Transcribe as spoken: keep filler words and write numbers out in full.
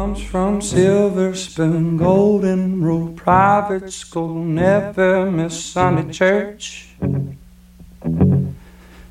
comes from Silver Spoon, Golden Rule, private school, never miss Sunday church.